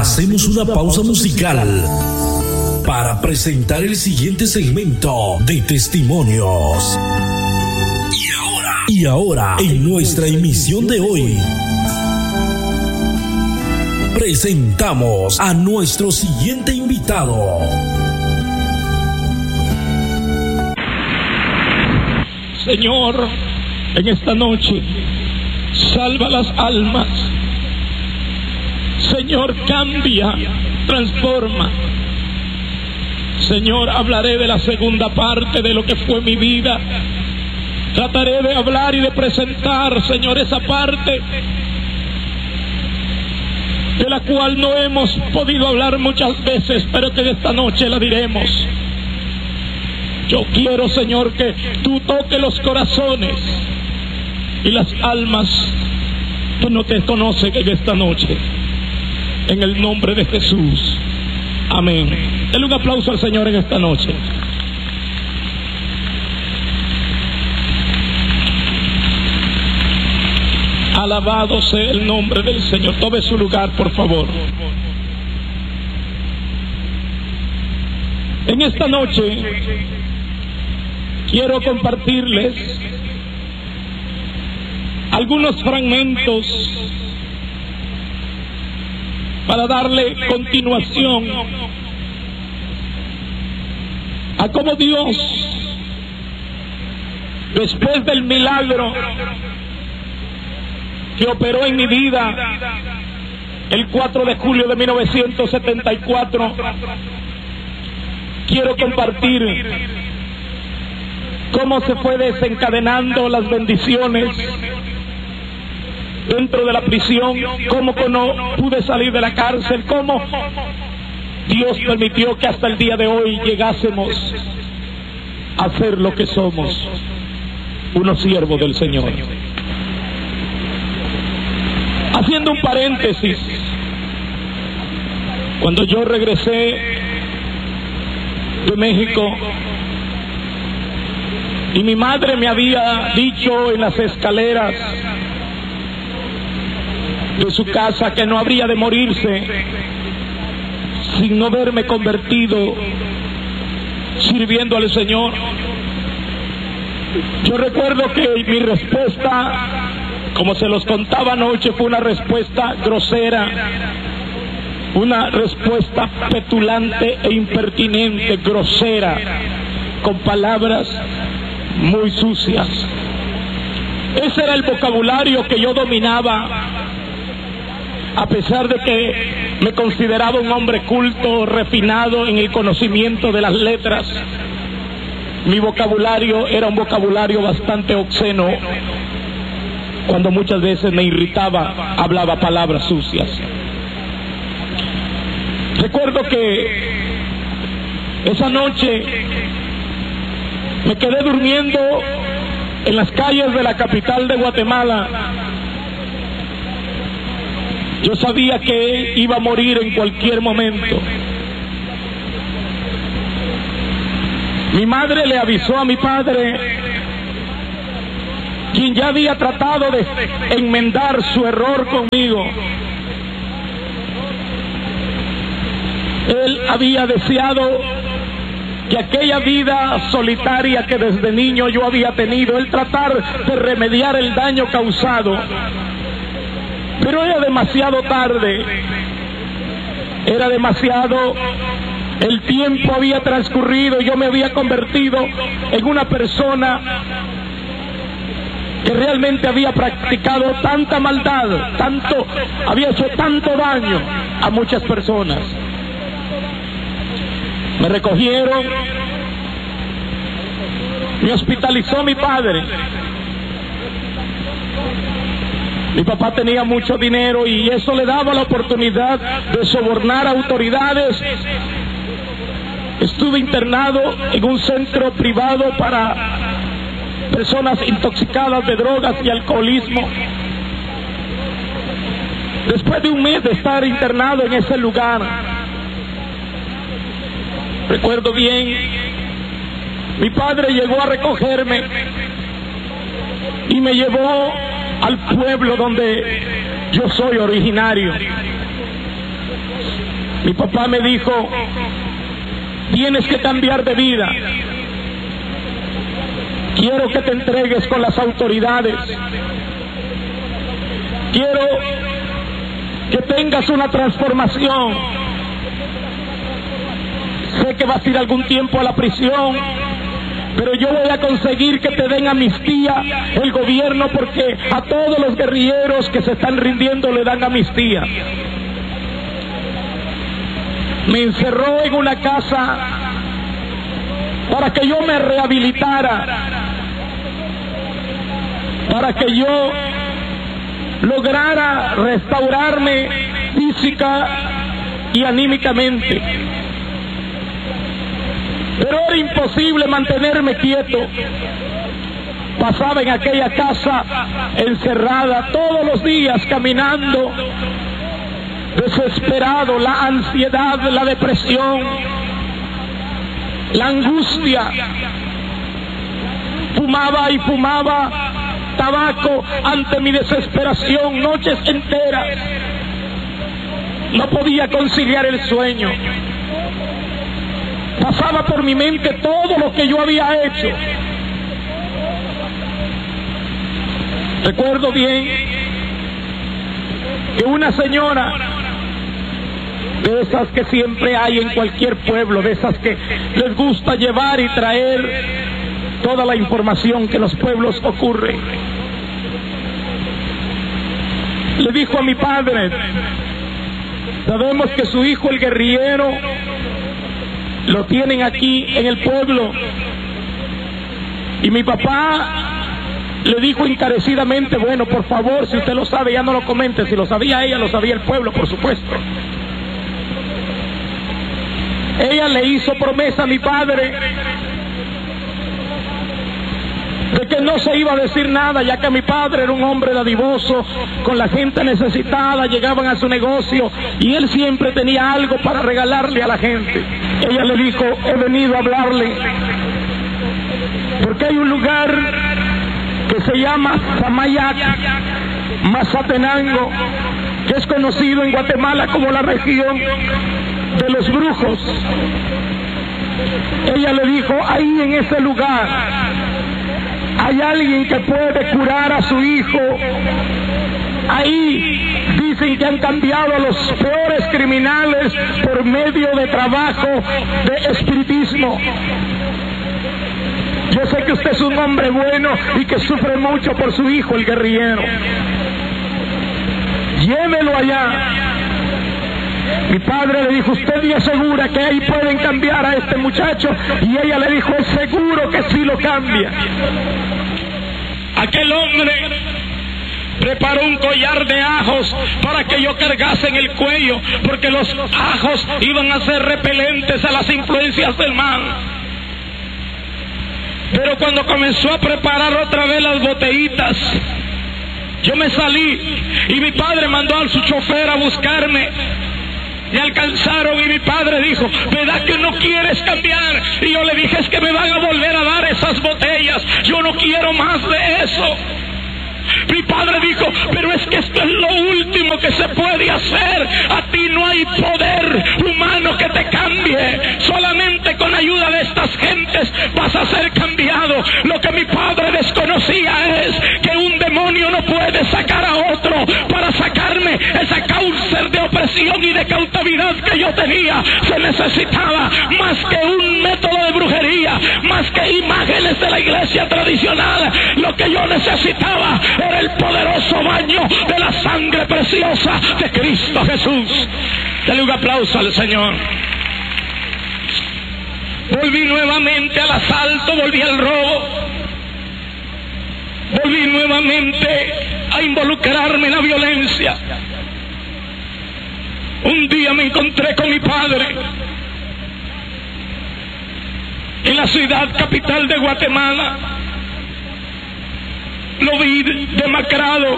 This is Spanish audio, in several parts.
Hacemos una pausa musical para presentar el siguiente segmento de testimonios. Y ahora, en nuestra emisión de hoy, presentamos a nuestro siguiente invitado. Señor, en esta noche, salva las almas. Señor, cambia, transforma. Señor, hablaré de la segunda parte de lo que fue mi vida. Trataré de hablar y de presentar, Señor, esa parte de la cual no hemos podido hablar muchas veces, pero que esta noche la diremos. Yo quiero, Señor, que tú toques los corazones y las almas que no te conocen en esta noche. En el nombre de Jesús. Amén. Denle un aplauso al Señor en esta noche. Alabado sea el nombre del Señor. Tome su lugar, por favor. En esta noche quiero compartirles algunos fragmentos para darle continuación a cómo Dios, después del milagro que operó en mi vida el 4 de julio de 1974, quiero compartir cómo se fue desencadenando las bendiciones dentro de la prisión, cómo no pude salir de la cárcel, cómo Dios permitió que hasta el día de hoy llegásemos a ser lo que somos, unos siervos del Señor. Haciendo un paréntesis, cuando yo regresé de México y mi madre me había dicho en las escaleras de su casa que no habría de morirse sin no verme convertido sirviendo al Señor. Yo recuerdo que mi respuesta, como se los contaba anoche, fue una respuesta grosera, una respuesta petulante e impertinente, grosera, con palabras muy sucias. Ese era el vocabulario que yo dominaba, a pesar de que me consideraba un hombre culto, refinado en el conocimiento de las letras. Mi vocabulario era un vocabulario bastante obsceno. Cuando muchas veces me irritaba, hablaba palabras sucias. Recuerdo que esa noche me quedé durmiendo en las calles de la capital de Guatemala. Yo sabía que iba a morir en cualquier momento. Mi madre le avisó a mi padre, quien ya había tratado de enmendar su error conmigo. Él había deseado que aquella vida solitaria que desde niño yo había tenido, él tratar de remediar el daño causado. Pero era demasiado tarde, era demasiado, el tiempo había transcurrido, yo me había convertido en una persona que realmente había practicado tanta maldad, había hecho tanto daño a muchas personas. Me recogieron, me hospitalizó mi padre. Mi papá tenía mucho dinero y eso le daba la oportunidad de sobornar a autoridades. Estuve internado en un centro privado para personas intoxicadas de drogas y alcoholismo. Después de un mes de estar internado en ese lugar, recuerdo bien, mi padre llegó a recogerme y me llevó al pueblo donde yo soy originario. Mi papá me dijo: tienes que cambiar de vida. Quiero que te entregues con las autoridades. Quiero que tengas una transformación. Sé que vas a ir algún tiempo a la prisión, pero yo voy a conseguir que te den amnistía el gobierno, porque a todos los guerrilleros que se están rindiendo le dan amnistía. Me encerró en una casa para que yo me rehabilitara, para que yo lograra restaurarme física y anímicamente. Pero era imposible mantenerme quieto. Pasaba en aquella casa encerrada todos los días, caminando, desesperado. La ansiedad, la depresión, la angustia. Fumaba y fumaba tabaco ante mi desesperación, noches enteras. No podía conciliar el sueño. Pasaba por mi mente todo lo que yo había hecho. Recuerdo bien que una señora, de esas que siempre hay en cualquier pueblo, de esas que les gusta llevar y traer toda la información que en los pueblos ocurre, le dijo a mi padre: sabemos que su hijo el guerrillero lo tienen aquí en el pueblo. Y mi papá le dijo encarecidamente: bueno, por favor, si usted lo sabe, ya no lo comente. Si lo sabía ella, lo sabía el pueblo, por supuesto. Ella le hizo promesa a mi padre de que no se iba a decir nada, ya que mi padre era un hombre dadivoso con la gente necesitada. Llegaban a su negocio y él siempre tenía algo para regalarle a la gente. Ella le dijo: he venido a hablarle porque hay un lugar que se llama Samayac, Mazatenango, que es conocido en Guatemala como la región de los brujos. Ella le dijo: ahí en ese lugar hay alguien que puede curar a su hijo. Ahí dicen que han cambiado a los peores criminales por medio de trabajo de espiritismo. Yo sé que usted es un hombre bueno y que sufre mucho por su hijo el guerrillero. Llévelo allá. Mi padre le dijo: ¿usted me asegura que ahí pueden cambiar a este muchacho? Y ella le dijo: es seguro que sí lo cambia. Aquel hombre preparó un collar de ajos para que yo cargase en el cuello, porque los ajos iban a ser repelentes a las influencias del mal. Pero cuando comenzó a preparar otra vez las botellitas, yo me salí y mi padre mandó a su chofer a buscarme. Me alcanzaron y mi padre dijo: ¿verdad que no quieres cambiar? Y yo le dije: es que me van a volver a dar esas botellas, yo no quiero más de eso. Mi padre dijo: pero es que esto es lo último que se puede hacer. A ti no hay poder humano que te cambie. Solamente con ayuda de estas gentes vas a ser cambiado. Lo que mi padre desconocía es que un demonio no puede sacar a otro. Para sacarme esa cárcel de opresión y de cautividad que yo tenía, se necesitaba más que un método de brujería, más que imágenes de la iglesia tradicional. Lo que yo necesitaba era el poderoso baño de la sangre preciosa de Cristo Jesús. Dale un aplauso al Señor. Volví nuevamente al asalto, volví al robo, volví nuevamente a involucrarme en la violencia. Un día me encontré con mi padre en la ciudad capital de Guatemala. Lo vi demacrado.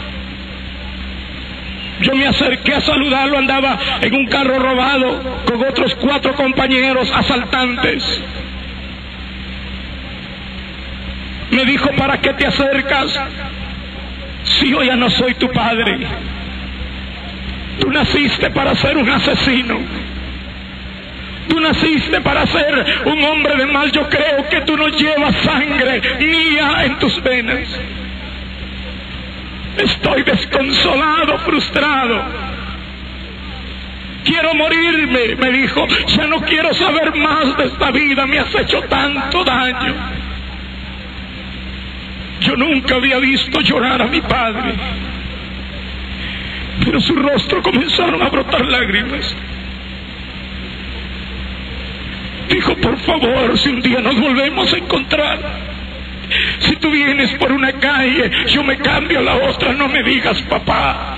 Yo me acerqué a saludarlo. Andaba en un carro robado con otros 4 compañeros asaltantes. Me dijo: ¿para qué te acercas si yo ya no soy tu padre? Tú naciste para ser un asesino. Tú naciste para ser un hombre de mal. Yo creo que tú no llevas sangre mía en tus venas. Estoy desconsolado, frustrado. Quiero morirme, me dijo. Ya no quiero saber más de esta vida. Me has hecho tanto daño. Yo nunca había visto llorar a mi padre, pero su rostro comenzaron a brotar lágrimas. Dijo, por favor, si un día nos volvemos a encontrar, si tú vienes por una calle, yo me cambio a la otra, no me digas papá.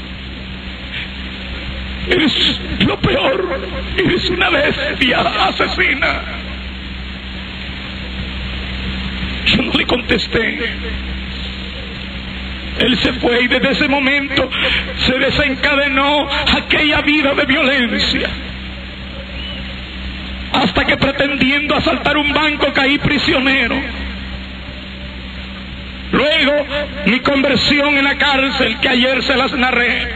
Eres lo peor, eres una bestia asesina. Yo no le contesté. Él se fue y desde ese momento se desencadenó aquella vida de violencia. Hasta que pretendiendo asaltar un banco caí prisionero. Luego mi conversión en la cárcel, que ayer se las narré.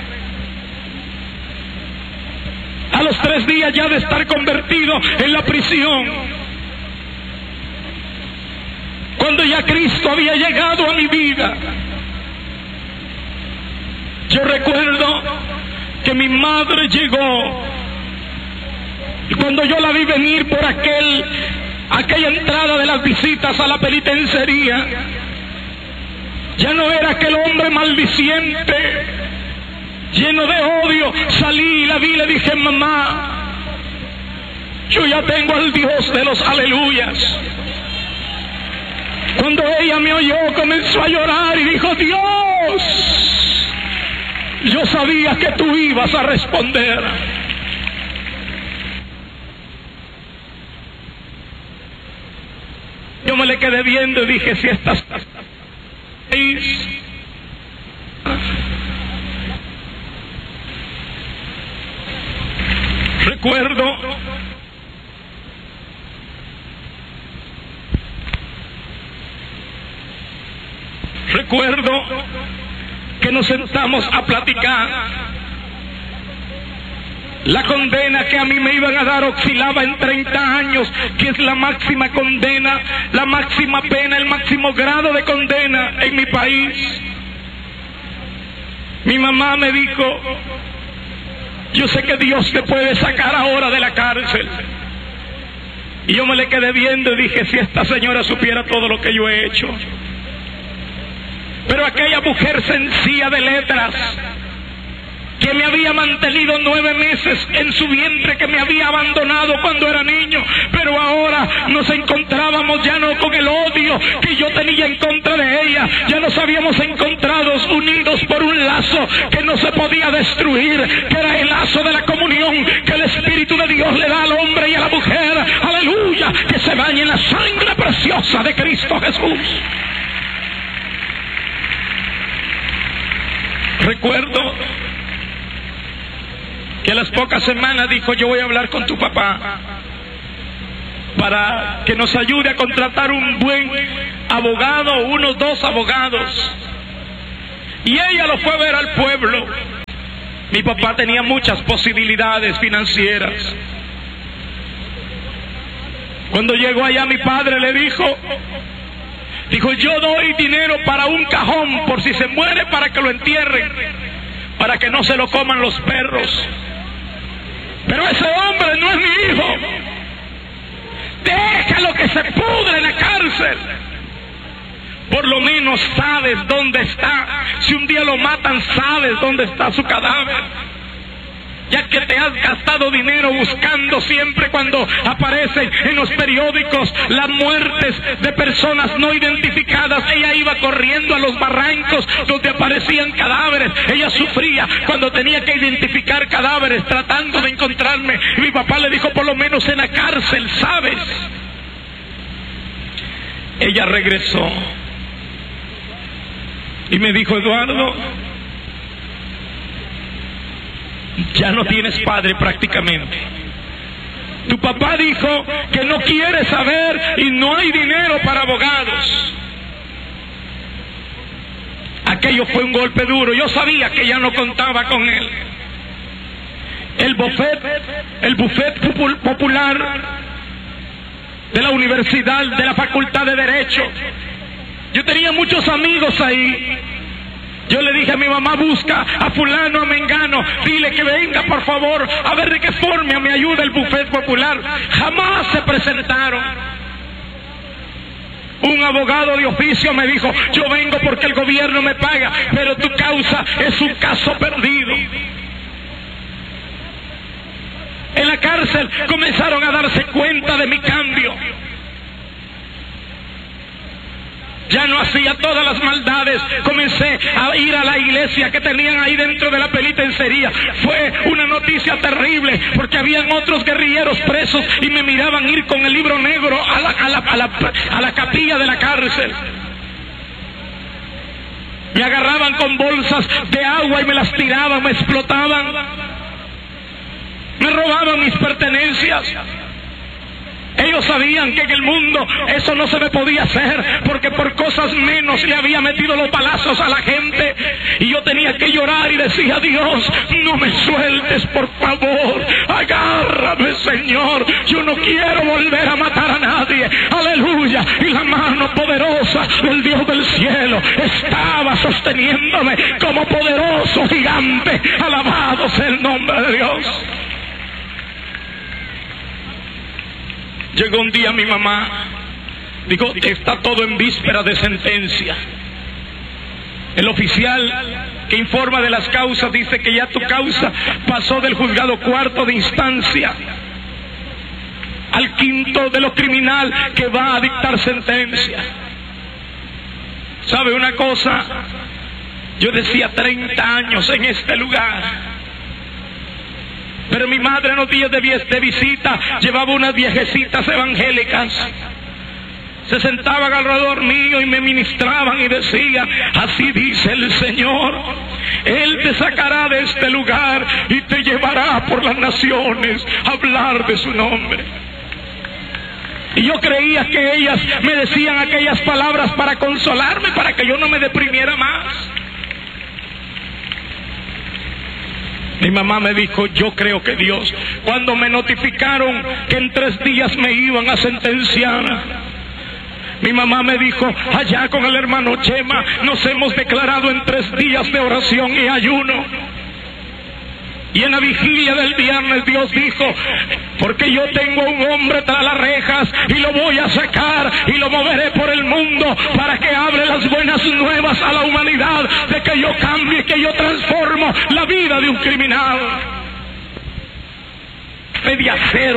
A los 3 días ya de estar convertido en la prisión, cuando ya Cristo había llegado a mi vida, yo recuerdo que mi madre llegó, y cuando yo la vi venir por aquella entrada de las visitas a la penitenciaría, ya no era aquel hombre maldiciente, lleno de odio. Salí y la vi y le dije, mamá, yo ya tengo al Dios de los aleluyas. Cuando ella me oyó, comenzó a llorar y dijo, Dios, yo sabía que tú ibas a responder. Yo me le quedé viendo y dije, si estás recuerdo que nos sentamos a platicar. La condena que a mí me iban a dar oscilaba en 30 años, que es la máxima condena, la máxima pena, el máximo grado de condena en mi país. Mi mamá me dijo, yo sé que Dios te puede sacar ahora de la cárcel. Y yo me le quedé viendo y dije, si esta señora supiera todo lo que yo he hecho. Pero aquella mujer sencilla de letras, que me había mantenido 9 meses en su vientre, que me había abandonado cuando era niño, pero ahora nos encontrábamos ya no con el odio que yo tenía en contra de ella, ya nos habíamos encontrado unidos por un lazo que no se podía destruir, que era el lazo de la comunión que el Espíritu de Dios le da al hombre y a la mujer, aleluya, que se bañe en la sangre preciosa de Cristo Jesús. Recuerdo que a las pocas semanas dijo, yo voy a hablar con tu papá para que nos ayude a contratar un buen abogado, unos 2 abogados. Y ella lo fue a ver al pueblo. Mi papá tenía muchas posibilidades financieras. Cuando llegó allá, mi padre le dijo, yo doy dinero para un cajón por si se muere, para que lo entierren, para que no se lo coman los perros. Pero ese hombre no es mi hijo. Déjalo que se pudre en la cárcel. Por lo menos sabes dónde está. Si un día lo matan, sabes dónde está su cadáver. Ya que te has gastado dinero buscando siempre, cuando aparecen en los periódicos las muertes de personas no identificadas, ella iba corriendo a los barrancos donde aparecían cadáveres. Ella sufría cuando tenía que identificar cadáveres, tratando de encontrarme. Y mi papá le dijo, por lo menos en la cárcel sabes. Ella regresó y me dijo, Eduardo, ya no tienes padre prácticamente. Tu papá dijo que no quiere saber y no hay dinero para abogados. Aquello fue un golpe duro. Yo sabía que ya no contaba con él. el buffet popular de la universidad, de la Facultad de Derecho. Yo tenía muchos amigos ahí. Yo le dije a mi mamá: busca a fulano, a mengano, dile que venga por favor, a ver de qué forma me ayuda el buffet popular. Jamás se presentaron. Un abogado de oficio me dijo: yo vengo porque el gobierno me paga, pero tu causa es un caso perdido. En la cárcel comenzaron a darse cuenta de mi cambio. Ya no hacía todas las maldades. Comencé a ir a la iglesia que tenían ahí dentro de la penitenciaría. Fue una noticia terrible, porque habían otros guerrilleros presos y me miraban ir con el libro negro a la capilla de la cárcel. Me agarraban con bolsas de agua y me las tiraban, me explotaban. Me robaban mis pertenencias. Ellos sabían que en el mundo eso no se me podía hacer, porque por cosas menos le había metido los balazos a la gente. Y yo tenía que llorar y decía: Dios, no me sueltes, por favor, agárrame, Señor, yo no quiero volver a matar a nadie. Aleluya. Y la mano poderosa del Dios del cielo estaba sosteniéndome como poderoso gigante. Alabado sea el nombre de Dios. Llegó un día mi mamá, dijo: está todo en víspera de sentencia. El oficial que informa de las causas dice que ya tu causa pasó del juzgado cuarto de instancia al quinto de lo criminal, que va a dictar sentencia. ¿Sabe una cosa? Yo decía 30 años en este lugar. Pero mi madre en los días de visita llevaba unas viejecitas evangélicas. Se sentaban alrededor mío y me ministraban y decían: así dice el Señor, Él te sacará de este lugar y te llevará por las naciones a hablar de su nombre. Y yo creía que ellas me decían aquellas palabras para consolarme, para que yo no me deprimiera más. Mi mamá me dijo: yo creo que Dios. Cuando me notificaron que en 3 días me iban a sentenciar, mi mamá me dijo: allá con el hermano Chema nos hemos declarado en 3 días de oración y ayuno. Y en la vigilia del viernes Dios dijo: porque yo tengo un hombre tras las rejas y lo voy a sacar y lo moveré por el mundo para que hable las buenas nuevas a la humanidad de que yo cambio y que yo transformo la vida de un criminal. Fe de acero.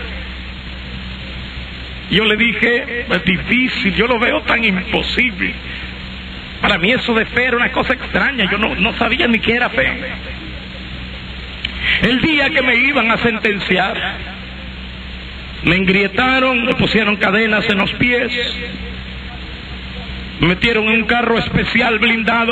Yo le dije: es difícil, yo lo veo tan imposible. Para mí eso de fe era una cosa extraña, yo no sabía ni qué era fe. El día que me iban a sentenciar, me engrietaron, me pusieron cadenas en los pies, me metieron en un carro especial blindado,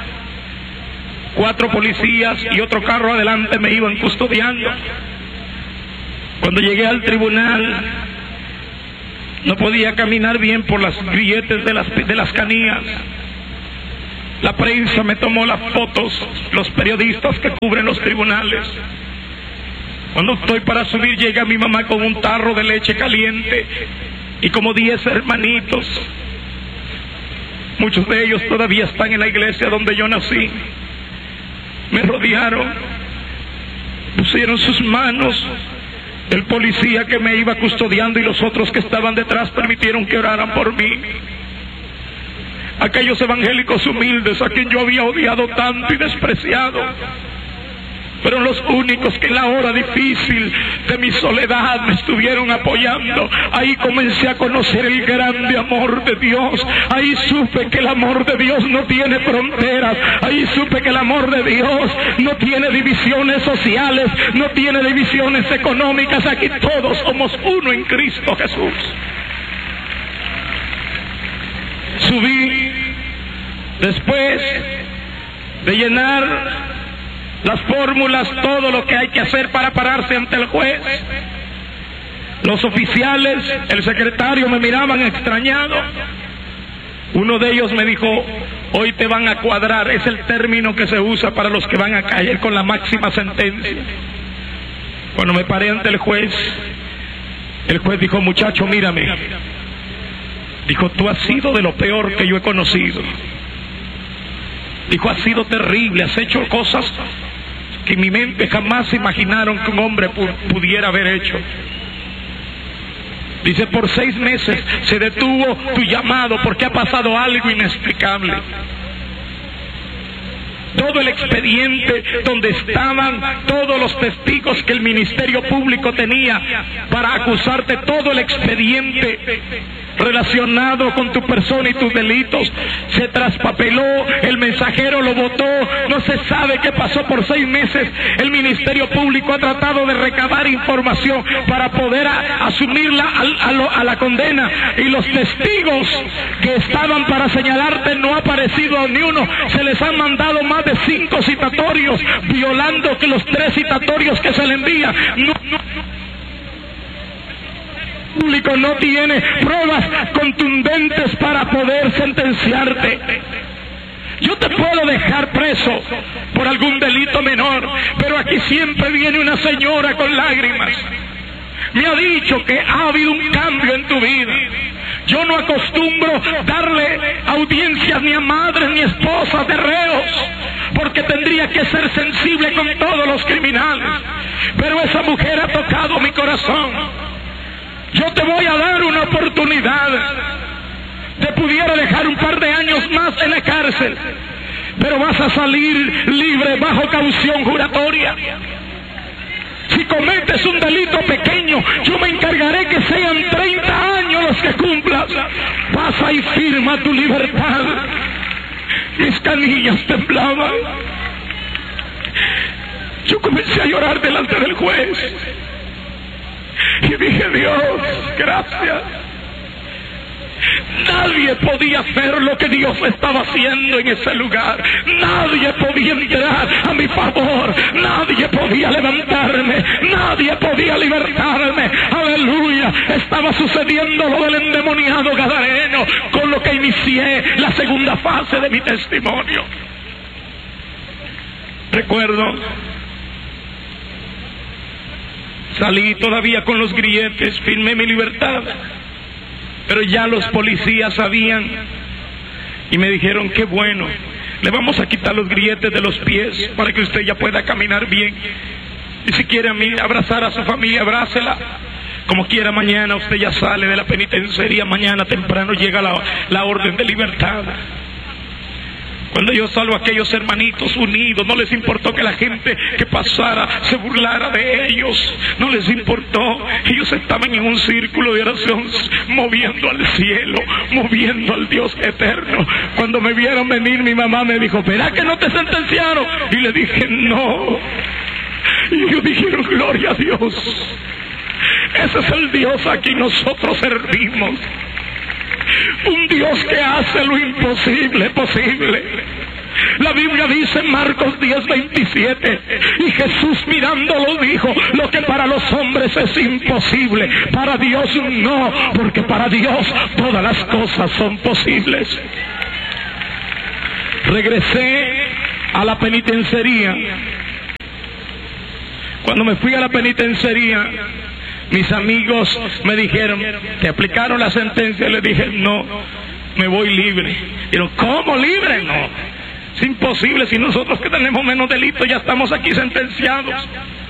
4 policías y otro carro adelante me iban custodiando. Cuando llegué al tribunal, no podía caminar bien por las grilletes de las canillas. La prensa me tomó las fotos, los periodistas que cubren los tribunales. Cuando estoy para subir, llega mi mamá con un tarro de leche caliente y como 10 hermanitos. Muchos de ellos todavía están en la iglesia donde yo nací. Me rodearon, pusieron sus manos. El policía que me iba custodiando y los otros que estaban detrás permitieron que oraran por mí. Aquellos evangélicos humildes a quien yo había odiado tanto y despreciado, fueron los únicos que en la hora difícil de mi soledad me estuvieron apoyando. Ahí comencé a conocer el grande amor de Dios. Ahí supe que el amor de Dios no tiene fronteras. Ahí supe que el amor de Dios no tiene divisiones sociales, no tiene divisiones económicas. Aquí todos somos uno en Cristo Jesús. Subí después de llenar las fórmulas, todo lo que hay que hacer para pararse ante el juez. Los oficiales, el secretario me miraban extrañados. Uno de ellos me dijo: hoy te van a cuadrar. Es el término que se usa para los que van a caer con la máxima sentencia. Cuando me paré ante el juez dijo: muchacho, mírame. Dijo: tú has sido de lo peor que yo he conocido. Dijo: has sido terrible, has hecho cosas que en mi mente jamás se imaginaron que un hombre pudiera haber hecho. Dice: por 6 meses se detuvo tu llamado porque ha pasado algo inexplicable. Todo el expediente donde estaban todos los testigos que el Ministerio Público tenía para acusarte, todo el expediente relacionado con tu persona y tus delitos, se traspapeló, el mensajero lo botó, no se sabe qué pasó por 6 meses. El Ministerio Público ha tratado de recabar información para poder asumirla a la condena, y los testigos que estaban para señalarte no ha aparecido ni uno. Se les han mandado más de 5 citatorios, violando que los 3 citatorios que se le envían. El público no tiene pruebas contundentes para poder sentenciarte. Yo te puedo dejar preso por algún delito menor, pero aquí siempre viene una señora con lágrimas. Me ha dicho que ha habido un cambio en tu vida. Yo no acostumbro darle audiencias ni a madres ni esposas de reos, porque tendría que ser sensible con todos los criminales. Pero esa mujer ha tocado mi corazón. Yo te voy a dar una oportunidad. Te pudiera dejar un par de años más en la cárcel, pero vas a salir libre bajo caución juratoria. Si cometes un delito pequeño, yo me encargaré que sean 30 años los que cumplas. Pasa y firma tu libertad. Mis canillas temblaban. Yo comencé a llorar delante del juez y dije: Dios, gracias. Nadie podía hacer lo que Dios estaba haciendo en ese lugar. Nadie podía entrar a mi favor. Nadie podía levantarme. Nadie podía libertarme. Aleluya. Estaba sucediendo lo del endemoniado gadareno, con lo que inicié la segunda fase de mi testimonio. Recuerdo, salí todavía con los grilletes, firmé mi libertad, pero ya los policías sabían y me dijeron: qué bueno, le vamos a quitar los grilletes de los pies para que usted ya pueda caminar bien. Y si quiere abrazar a su familia, abrácela. Como quiera, mañana usted ya sale de la penitenciaría, mañana temprano llega la orden de libertad. Cuando yo salvo a aquellos hermanitos unidos, no les importó que la gente que pasara se burlara de ellos, no les importó. Ellos estaban en un círculo de oración, moviendo al cielo, moviendo al Dios eterno. Cuando me vieron venir, mi mamá me dijo: ¿verá que no te sentenciaron? Y le dije: no. Y ellos dijeron: gloria a Dios. Ese es el Dios a quien nosotros servimos. Un Dios que hace lo imposible posible. La Biblia dice en Marcos 10:27, y Jesús mirándolo dijo: lo que para los hombres es imposible, para Dios no, porque para Dios todas las cosas son posibles. Regresé a la penitenciaría. Cuando me fui a la penitenciaría, mis amigos me dijeron: ¿te aplicaron la sentencia? Les dije: no, me voy libre. Dijeron: ¿cómo libre? No, es imposible, si nosotros que tenemos menos delitos ya estamos aquí sentenciados.